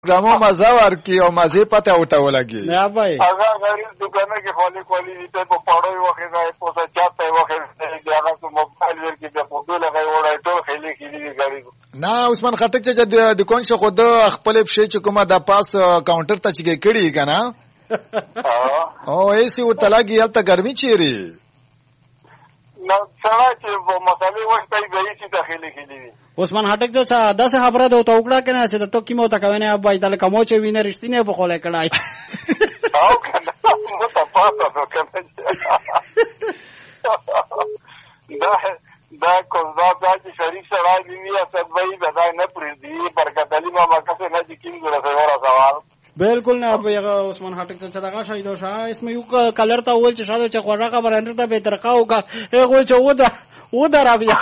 پروګرامو مزه ورکي او مزه پته وټه ولګي نه بھائی هغه غریب دکانه کې خالی خالی ته په پاړوي وخت راځي په چاته وخت دی هغه کو موبایل ورکی په پودو لګي وړای ټول خېلې کېږي غاړي نه عثمان خټک چې د کون شو خود خپل شي چې کومه د پاس کاونټر ته چې کېړي کنه او ایسی ورته لګي هلته ګرمي چیرې نو څنګه چې مصالې وخت یې غوي چې داخلي کېږي عثمان خټک چې داسې خبره ده ته وکړه کنه چې ته کیمو تا کوي نه بای تعالی کوم چې وینر رښتینه په خوله کړای او کنه مو ته پاتو کنه دا کوزا چې شریک سره دی یا سبوی دا نه پرې دی برکت علي ما کسه نه چې کیم ګره سوال بالکل نه هغه عثمان خټک چې دغه شهید شاه اسمه یو کلر ته ول چې شاده چې خوړه خبره انده به ترقاو کا هغه چې و دا بیا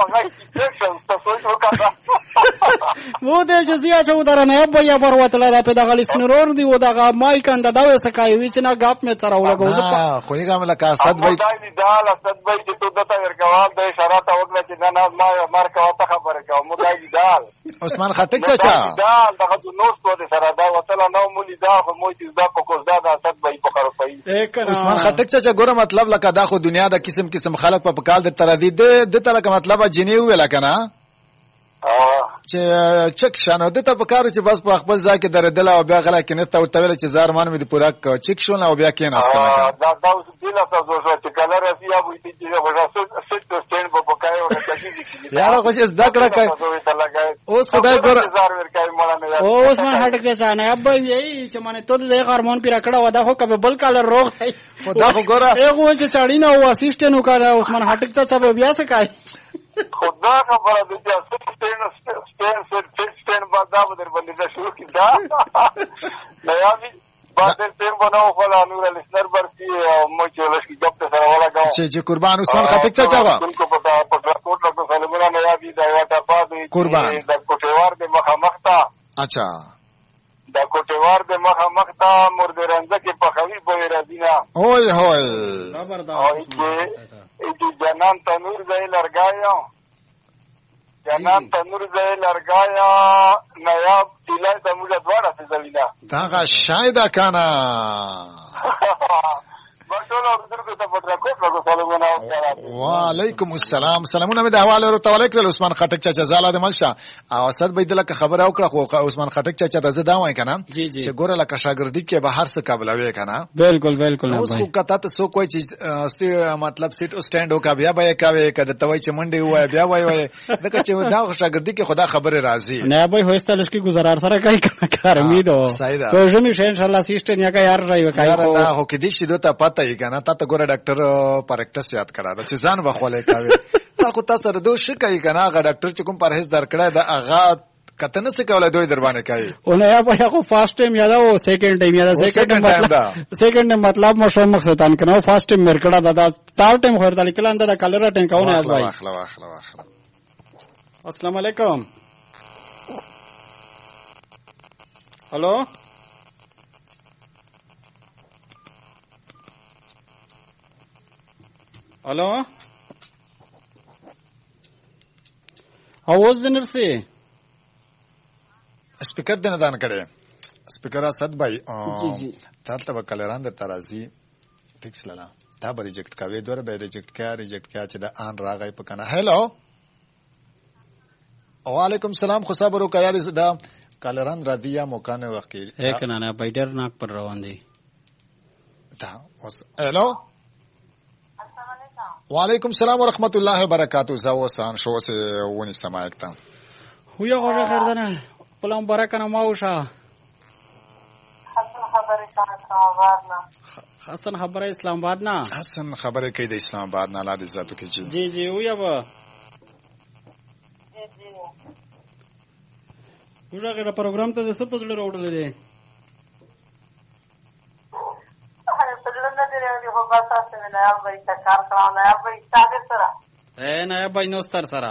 مو دې چې زیات چې ودار نه بیا پروتله دا په دغه لسنرور دی و دغه مای کنده دا وسه کوي چې نه غاپ می تر ولګو دا خو یې ګامله کا صد وای دا صد وای چې ته دته ورکوال د اشاره ته وکړه چې نه ما مارکه وته خبره کوم مو دای دال عثمان خټک چچا دال دغه نو څه دې سره دا وتله نو مولي دا خو مو چې دا په کوز دا صد وای په خرفای عثمان خټک چچا ګوره مطلب لکه دا خو دنیا د قسم خلک په کال در تر دي د تل کوم مطلب جنې ویل کنه چې چک شانو د ته په کار چې بس په خپل ځای کې درېدل او بیا غلا کې نه ته ورته ویل چې زار مان مې د پورا چک شو او بیا کې نه استنه دا اوس دله تاسو چې کله راځي ابو دې چې وجاسو سټ سټین په پکایو راځي یاره خو چې زده کړه کوي اوس خدای ګور زار ورکای مولا نه او عثمان هټک چې نه ابا یې چې مانه ته د هارمون پیرا کړه ودا خو کبه بل کال روغ خدا خو ګوره هغه چې چاړي نه او اسسټنټ وکړه عثمان هټک چې بیا څه کوي خدا خبره دې چې سټین باندې در باندې دا شروع کیدا نیا وی باندې تیر بناو خلا نور لسنر برسي او مو چې لشي جب ته سره ولا گاو چې قربان عثمان خټک چچا وا کو پتا پټ کوټ له سلمونه نیا وی دا واټه پاتې قربان د کوټوار د مخامختا اچھا دا کوټوار د مخامختا مرده رنځ کې په خوي به راځینا اوه هوه زبردست چې جنان تنور ځای لرګایا جنان تنور ځای لرګایا نیا تیلا د موږ دواړه څه زلینا دا شاید کنه وعلیکم السلام سلامونه مې د حواله ورته ولیکل عثمان خټک چچا زاله د ملشه او صد به دلته خبره وکړه خو عثمان خټک چچا ته زدا وای کنه چې ګوره لکه شاګردی کې به هر څه قابل وي کنه بالکل اوس خو کته ته سو کوئی چیز مطلب سیټ او سټاند وکا بیا به کوي کده توي چې منډي وای بیا وای دغه چې دا شاګردی کې خدا خبره راځي نه به هوستلش کې گزارار سره کوي کار امیدو تو جمی ان شاء الله سیسټم یا یار راي وکای نه هو کې دې شي دوته پته یې کنه ته ګوره ډاکټر پرکټس یاد کړه دا چې ځان بخولې کوي تا خو تاسو سره دوه شي کوي کنه هغه ډاکټر چې کوم پرهیز درکړه دا هغه کته نه څه کولای دوی در باندې کوي او نه یا په خو فرست ټایم یاد او سیکنډ ټایم یاد سیکنډ مطلب مشو مقصدان کنه فرست ټایم مرکړه دا تار ټایم خور دل کله انده کلر ټایم کاونه از بھائی السلام علیکم hello hello आवाज देने से स्पीकर देने दान करे स्पीकर असद भाई जी जी तालता बकलरान दर तराजी ठीक चला تا به ریجکټ کوي دوره به ریجکټ کیا چې دا ان راغی پکنه هلو وعلیکم السلام خو صبر وکړئ دا کالران رادیا موکانه وخت ایک نه نه بایډر ناک پر روان دي دا هلو السلام علیکم وعلیکم السلام ورحمت الله وبرکاتہ زو سان شو سے ونی سمایکتا هویا غوړه خیر ده نه پلان برکانه ماوشا حسن خبره اسلام آباد نه حسن خبره کوي د اسلام آباد نه لاله عزت کوي جی جی ویا با وګورئ پروګرام ته د څه پزړه راوړل دي نه بای نو ستر سره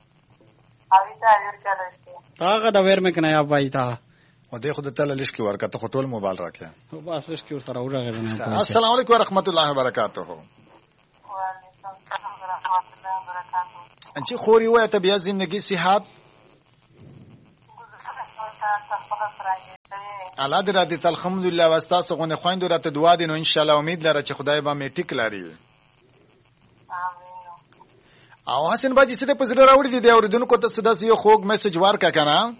هغه دا ور مې کنه یا بای تا او دې خود ته لږ کی ورکته ټول موبایل راکې او بس لږ کی سره وګورئ السلام علیکم ورحمت الله وبرکاتہ وعلیکم السلام ورحمت الله وبرکاتہ انچ خوري وای ته بیا زندگی صحت الله دې را دې الحمدلله واستاسو غو نه خويندو راته دعا دي نو ان شاء الله امید لره چې خدای به مې ټیک لري. او حسن باجی څه په زړه راوړي دي اوریدونکو ته څه داسې یو خوږ میسج ورکا کنه.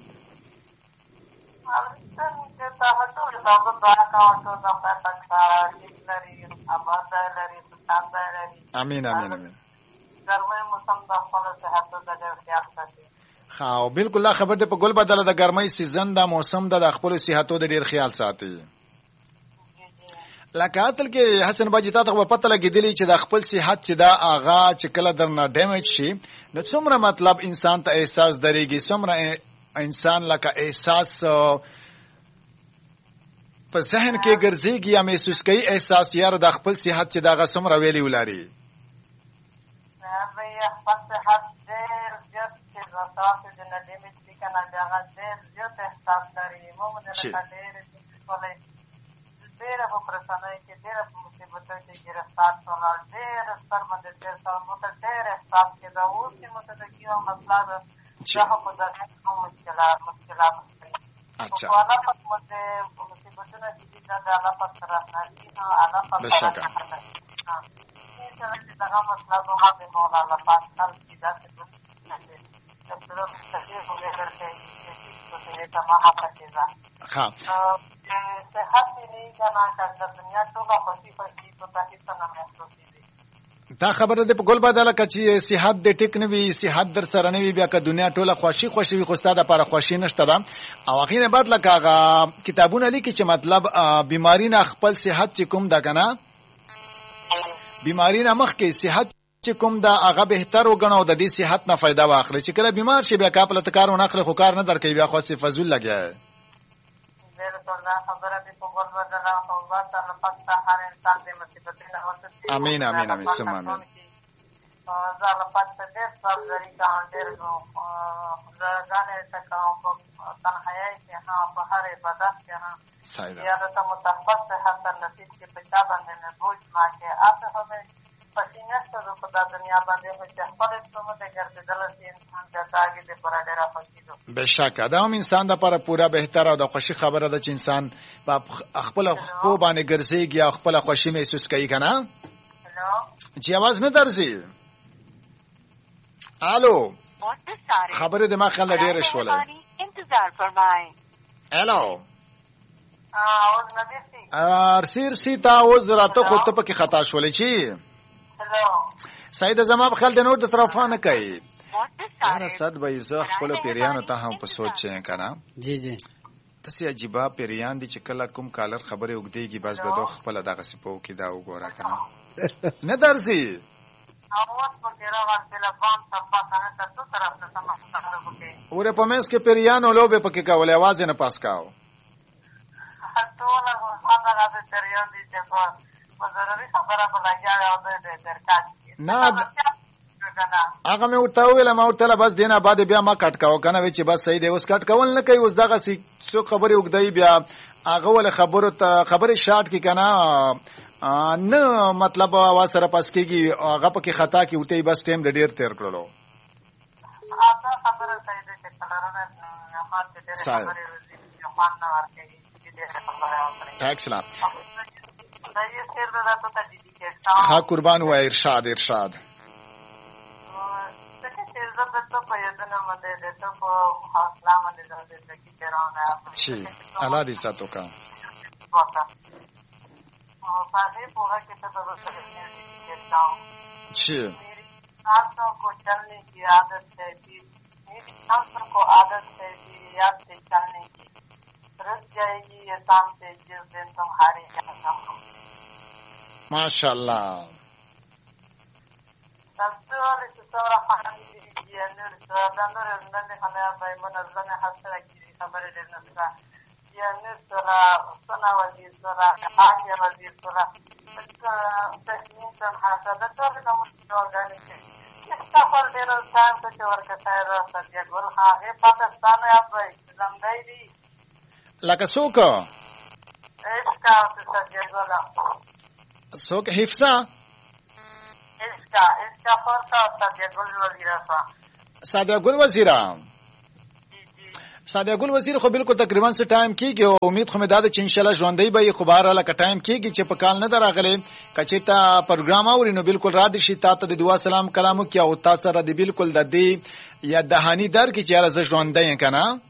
امين امين امين. ګرمۍ موسم د خپل صحت د ډېر خیال ساتي. ها بالکل لا خبر دې په ګل بدله د ګرمۍ سیزن دا موسم د خپل صحتو د ډېر خیال ساتي. لکه اتل کې حسن باجی ته په پته لګیدلی چې د خپل صحت چې دا اغا چې کله درنه ډیمیج شي نو څومره مطلب انسان ته احساس درېږي څومره انسان لکه احساس په ذهن کې ګرځيږي یا محسوس کوي احساس یار د خپل صحت چې دا څومره ویلی ولري. خپل صحت ډېر زیات چې تاسو د ډیمیج کنه دا ډېر زیات احساس لري مو د ډېر په پرسانه کې ډېر په مصیبتو کې ګرفتار شول ډېر سر باندې ډېر سر مو ته ډېر احساس کې دا اوس چې مو ته د کیو مسله ده چې په دغه مشکلات اچھا والا پس مته مصیبتونه چې دا الله پاک سره راځي نو الله پاک بشکره چې دغه مسله به ما به مولا الله پاک سره چې دا څه ها صحت نه کنا کړه دنیا ټول خوشي خوشي په تاسو نه محسوس دي. دا خبره ده په ګل بدله کچې صحت د ټیک نه وي صحت در سره نه وي بیا که دنیا ټوله خوشي خوشي وي خو ستاسو لپاره خوشي نشته ده. او اخیره بعد لکه کتابونه لیکي چې مطلب بیماری نه خپل صحت چې کوم ده کنه بیماری نه مخ کې صحت چې کوم دا هغه بهتر وګڼو د دې صحت نه फायदा واخلي چې کله بیمار شي بیا کاپله کار نه اخلي خو کار نه درکې بیا خو فزول لګیا. امين امين امين ثم امين. زال پات دې سب لري ګاندر نو ځانه تکاو په تنهایی کې ها په هر عبادت کې ها یا د متحفظ صحت نصیب کې په چا باندې نه بوج ما کې اته هم پسینه ستاسو په دنیا باندې چې خپل څه د ګرځیدل چې انسان د تاګي د پر ډیره خوشیدو بشک دا هم انسان د لپاره پورا بهتره او د خوشي خبره ده چې انسان په خپل خو باندې ګرځيږي او خپل خوشي محسوس کوي کنه. چې आवाज نه درځي. الو خبره د ما خل ډیره شوله انتظار فرمای. الو اوس ندی ارسیر سیتا اوس راته خو ته پکې خطا شولې چی. سید زما په خل د نور د طرفه نه کوي. هر صد به زه خپل پیریانو ته هم په سوچ چې کنه. جی جی تاسو عجیبه پیریان دي چې کله کوم کالر خبره وګديږي بس به دوه خپل دغه سپو کې دا وګوره کنه نه درځي. اوس په ډیره ورته لبان صفه څنګه تاسو طرف ته سمه وکړي. اوره په مېس کې پیریانو لوبه پکې کولې आवाज نه پاس کاو. ټول هغه د پیریان دي چې په ضروري خبره په لګیا او د درکات نه هغه مې ورته ویل ما ورته بس دینه بعد بیا ما کټ کاو کنه وی چې بس صحیح دی اوس کټ کول نه کوي اوس دغه څو خبرې وګدای بیا هغه ول خبره شارټ کی کنه نه مطلب आवाज سره پاس کیږي هغه پکې خطا کی وته بس ټیم د ډیر تیر کړلو. هغه خبره صحیح ده چې کلرونه هغه د ډیر خبرې خوان نه ورکړي چې دې خبره وکړي. اکسلام دا یې سر ده ته دي چې ها قربان و ارشاد ارشاد जी अल्लाह दी सातों का जी आंखों को चलने की आदत है मेरी आंखों को आदत है कि याद से चलने की रुक जाएगी ये शाम से जिस दिन तुम्हारी माशाल्लाह सबसे सौरा नूर नंदे हमें भाई मनज़्ज़म हसन की खबर है नस्रा ये नूरा सना वजीर सरा आगे वजीर सरा तस्मीन तन हासद तो का मुद्दा है इसका फल देर टाइम तो चोर के साइड सदिया गोल हां है पाकिस्तान है आप जंदाई भी लका सोको इसका सदिया गोला सोक हिफ्सा इसका फल था सदिया गोल वजीर सा सादिया गुल वजीरा ساده ګل وزیر خو بالکل تقریبا څه ټایم کیږي او امید خو مې دا ده چې ان شاء الله ژوندۍ به خو بهر لکه ټایم کیږي چې په کال نه دراغلي کچې ته پروګرام اوري نو بالکل را دي شي تاسو د دعا سلام کلامو کې او تاسو سره د بالکل د دې یا دهانی در کې چې را ز ژوندۍ کنه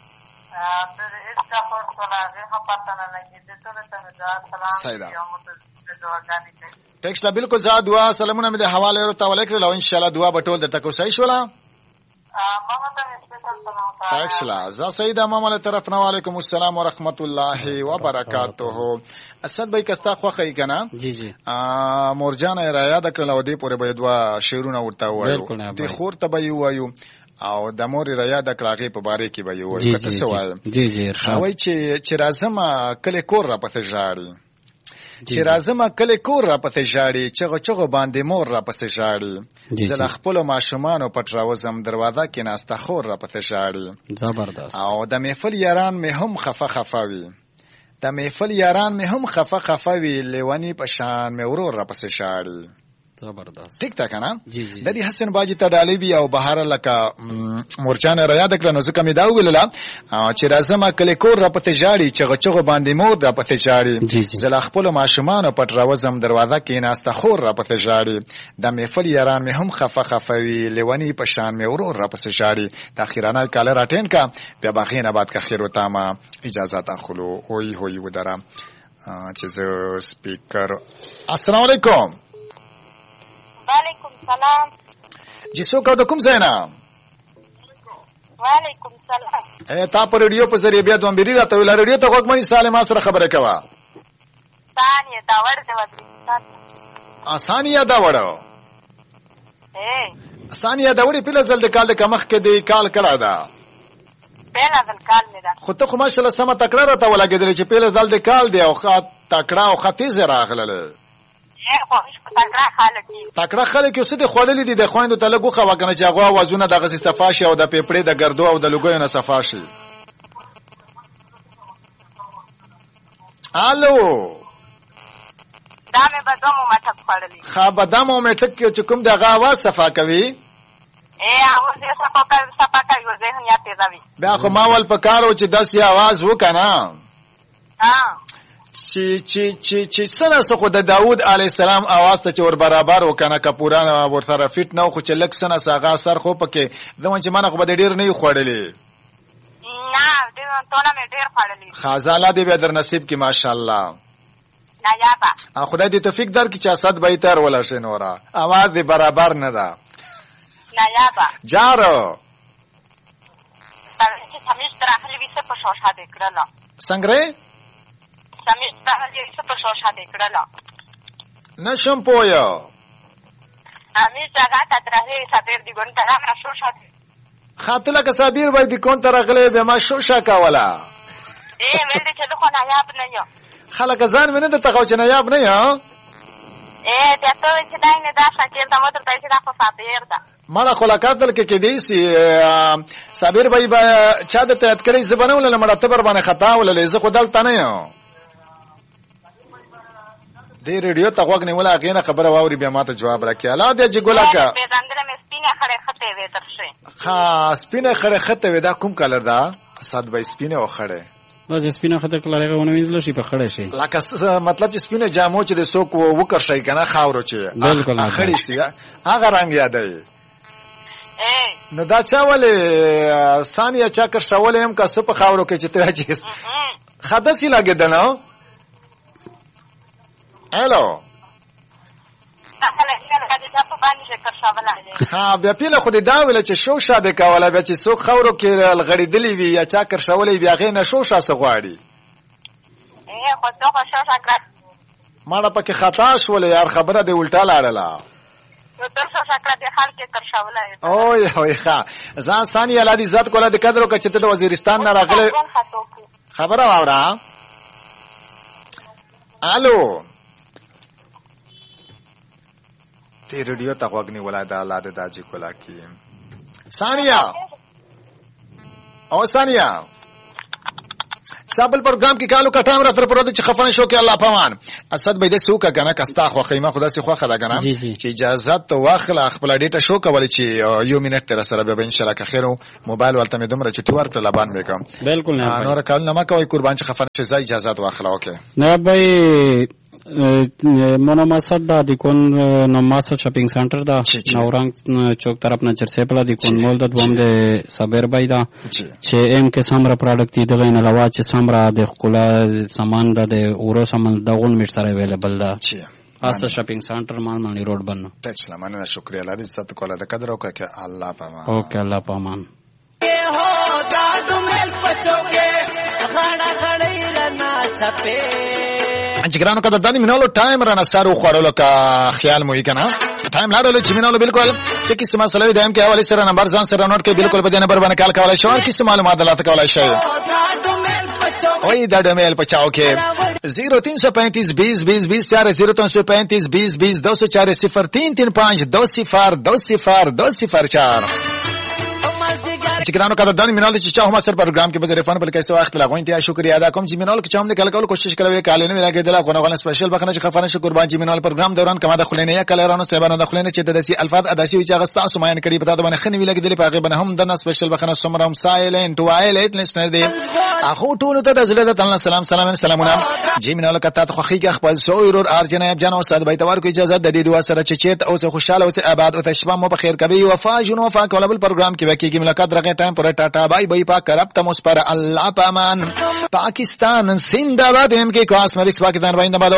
ټیکس لا بالکل زاد دعا سلامونه مې د حواله ورته ولیکل او ان شاء الله دعا به ټول درته کوشش ولا ټیکس لا ز سیدا ماما له طرف نه وعلیکم السلام ورحمت الله وبرکاته اسد بھائی کستا خوخی کنه جی جی مورجان را یاد کړل او دې پورې به دوا شیرونه ورته وایو دې خور ته به وایو او د مور را یاد کړه په باره کې به یو څه څه وایم جی جی وای چې راځم کله کور را پته ژاړي چې راځم کله کور را پته ژاړي چغه باندې مور را پته ژاړي زه خپل ماشومان پټ راوزم دروازه کې ناسته خور را پته ژاړي زبردست او د محفل یاران مې هم خفوي د محفل یاران مې هم خفوي لیونی پشان مې ورور را پته ژاړي زبردست ټیک تا کنه جی جی د دې حسن باجی ته ډالې بي او بهار لکه مورچانه را یاد کړنو ځکه مې دا ویله چې راځم کله کور را پته ژاړي چغه باندې مور را پته ژاړي زلا خپل ماشومان پټ راوزم دروازه کې ناسته خور را پته ژاړي د محفل یاران مې هم خفوي لیونی پشان مې ورور را پته ژاړي تاخیرانه کال را ټین کا بیا باغینه بعد کا خیر وتا ما اجازه تاخلو هوی ودرم چې زه سپیکر السلام علیکم وعلیکم سلام جی څوک د کوم ځای نه وعلیکم سلام تا په ریډیو په ذریعہ بیا دوه بیری راته ویل ریډیو ته وګمنې سالم سره خبره کوا ثانیه دا ورته ثانیه دا وړو ثانیه دا وړي په ځل د کال د کمخ کې دی کال کړه دا پیله ځل کال مې دا خو ته خو ماشاءالله سم تکړه راته ولګېدل چې پیله ځل د کال دی او خاط تکړه او ختیځ راغله تکړه خلک یو څه د خړلې دي د خويندو ته لګو خو کنه چې هغه وازونه د غسي صفاشي او د پیپړې د ګردو او د لګوي نه صفاشي الو دا مې بدمو مټک خړلې خا بدمو مټک چې کوم دغه आवाज صفا کوي هغه دې صفا کوي ذهن یا تیزوي بیا خو ماول په کارو چې داسې आवाज وکنه چې څنګه څخه د داوود علی السلام आवाज ته ور برابر وکنه کپوران ور سره فټ نو خو چې لک سنه ساغه سر خو پکې دمن چې منه خو به ډیر نه خوړلې نه ډیر ټونه مې ډیر خوړلې خزاله دې به در نصیب کې ماشاءالله نه یابا خدای دې توفیق درکړي چې اسد به تر ولا شي نورا आवाज دې برابر نه ده نه یابا جارو چې سمې تر اخلي وسه په شوشه دې کړل څنګه سمې ستاسو څه په شوشه دې کړل نشم پویا امي څنګه ترې سفیر دی ګون ته را شوشه خاطله که صابر وای دي کون ترغله به ما شوشه کاولا مې دې چې خو نه یاب نه یو خلک ځان مې نه ته خو چې نه یاب نه یو ته ته چې دای نه دا شکل ته متر ته چې دا خو صابر ده مړه خلاقاتل کې دی سي صابر وای با چا د ته اتکړې زبنول لمړه تبر باندې خطا ولې زه خو دلته نه یو دې ریډیو ته وګ نیول هغه خبره واوري بیا ماته جواب راکې الله دې جګولا کا په ځندره مې سپینه خړې خته وې ترشه ها سپینه خړې خته وې دا کوم کلر دا صد به سپینه او خړې بس سپینه خته کلر هغه ونه وینځل شي په خړې شي لکه مطلب چې سپینه جامو چې د سوک وکړ شي کنه خاورو چې بالکل خړې سي هغه رنگ یادای نو دا چا ولې ثانیه چا کر شولې هم کا سپ خاورو کې چې ته چې خداسي لګیدل نو الو ها بیا پیله خو دې دا ویل چې شو شاده کوله بیا چې څوک خورو کې الغړېدلې وي یا چا کر شولې بیا غې نه شو شاسه غواړي خو څو خو شو شکر ماړه پکې خطا شولې یار خبره دې الټا لاړله تر شو شکر دې خال کې کر شولې اوه ښا ځان ثاني الله دې عزت کوله د قدر او کچته د وزیرستان نه راغله خبره واوره الو تی ریډیو ته وګنی ولادت الله د داجی کولا کی ثانیه سابل پروګرام کې کالو کټام را تر پروت چې خفن شو کې الله پامان اسد به دې سوکا کنه کستا خو خیمه خدا سي خو خدا کنه چې اجازه ته واخله خپل ډیټا شو کول چې یو منټ تر سره به ان شاء الله که خیرو موبایل ولته مې دومره چې ټور کړل لبان وکم بالکل نه نور کال نه ما کوي قربان چې خفن شي اجازه واخله اوکې نه بھائی منامسد دا دیکون نماسا شاپینگ سنٹر دا نورنگ چوک طرف نچر سیپلا دیکون مول دا دوام دے صبر بائی دا چه ایم کے سامرا پروڈکٹ دی دغین علاوه چه سامرا د خلا سامان دا د اورو سامان دغون میټ سره اویلیبل دا آسا شاپینگ سنٹر مالمانی روڈ بنو تچلا مننه شکریہ الله دې ست کوله د قدر او که الله پامان اوکے الله پامان हो जादू मेल पचोगे غړا غړې رنا چپے انجګرانو کده دانی مینولو ټایم رانه سارو خورلو کا خیال مو کنه ټایم لاړو چې مینولو بالکل چې کیسه مسله دایم کې حواله سره نمبر ځان سره نوٹ کې بالکل په دې نمبر باندې کال کولای شو کیسه معلومات دلته کولای شي وای دا ډمیل پچاو کې 0335 20 20 20 0335 20 20 204 0335 20204 چې ګرانو کده دانی مینال چې چا هم سر پروګرام کې به ریفان پر کیسه وخت لغوین ته شکریا ادا کوم چې مینال کې چا هم کله کوشش کړو کال نه لګیدل غوغل سپیشل بخنه چې خفانه شکر باندې مینال پروګرام دوران کما د خلینه یا کلرانو صاحبانو د خلینه چې د دسی الفاظ اداشي چې غستا سماین کړي پتا د باندې خنی لګیدل په هغه باندې هم د سپیشل بخنه سمرم سایلنت وایلټ لسنر دی اخو ټول ته د زړه د الله سلام سلامونه جی مینال کته ته خوخي خپل سویر ار جناب جان او استاد بیتوار کو اجازه د دې دعا سره چې چیرته او خوشاله او آباد او تشبا مو په خیر کوي وفا جن وفا کولبل پروګرام کې وکیږي ملاقات رغه ټایم پر ٹاٹا بائی بائی پاک کرب تم اس پر اللہ پامان پاکستان زندہ باد ایم کے کواس ملک پاکستان بائندہ باد